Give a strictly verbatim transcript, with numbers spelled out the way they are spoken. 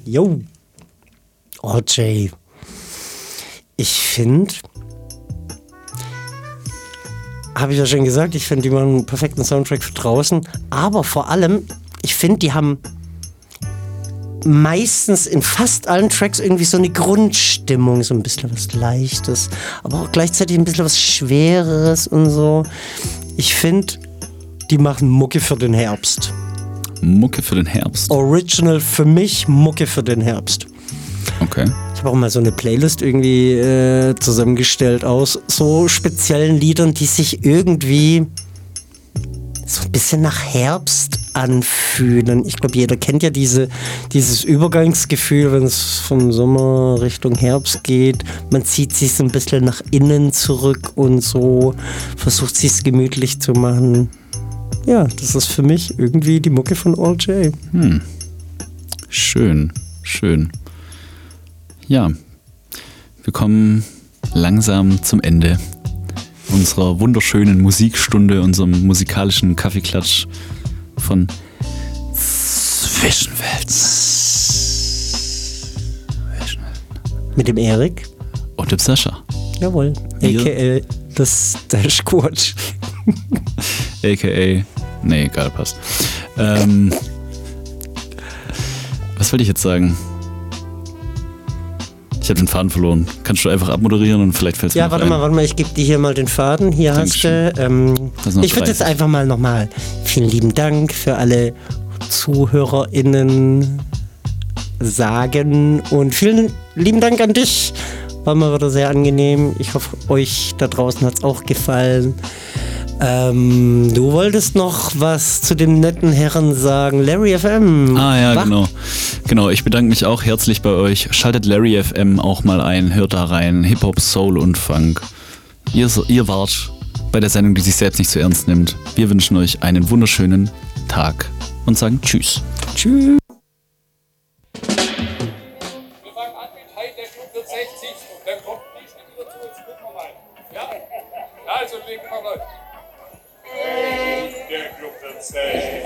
Yo. O J. Ich finde, habe ich ja schon gesagt, ich finde, die machen einen perfekten Soundtrack für draußen. Aber vor allem, ich finde, die haben meistens in fast allen Tracks irgendwie so eine Grundstimmung, so ein bisschen was Leichtes, aber auch gleichzeitig ein bisschen was Schwereres und so. Ich finde, die machen Mucke für den Herbst. Mucke für den Herbst? Original für mich, Mucke für den Herbst. Okay. Ich habe auch mal so eine Playlist irgendwie äh, zusammengestellt aus so speziellen Liedern, die sich irgendwie so ein bisschen nach Herbst anfühlen. Ich glaube, jeder kennt ja diese, dieses Übergangsgefühl, wenn es vom Sommer Richtung Herbst geht. Man zieht sich so ein bisschen nach innen zurück und so versucht sich es gemütlich zu machen. Ja, das ist für mich irgendwie die Mucke von All J. Hm. Schön, schön. Ja, wir kommen langsam zum Ende unserer wunderschönen Musikstunde, unserem musikalischen Kaffeeklatsch von Zwischenwelten. Mit dem Erik. Und dem Sascha. Jawohl. A K A das Dash Quatsch. A K A Nee, egal, passt. Ähm, was wollte ich jetzt sagen? Ich habe den Faden verloren. Kannst du einfach abmoderieren und vielleicht fällt es mir Ja, warte ein. mal, warte mal, ich gebe dir hier mal den Faden. Hier Dankeschön. hast du. Ähm, ich würde jetzt einfach mal nochmal vielen lieben Dank für alle ZuhörerInnen sagen und vielen lieben Dank an dich. War mal wieder sehr angenehm. Ich hoffe, euch da draußen hat es auch gefallen. Ähm, du wolltest noch was zu den netten Herren sagen. Larry F M. Ah ja, Wach? genau. Genau, ich bedanke mich auch herzlich bei euch. Schaltet Larry F M auch mal ein, hört da rein. Hip-Hop, Soul und Funk. Ihr, ihr wart bei der Sendung, die sich selbst nicht so ernst nimmt. Wir wünschen euch einen wunderschönen Tag und sagen Tschüss. Tschüss.